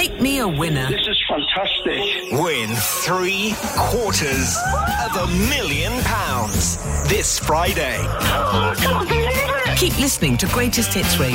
Make me a winner. This is fantastic. Win £750,000 this Friday. I can't believe it. Keep listening to Greatest Hits Radio.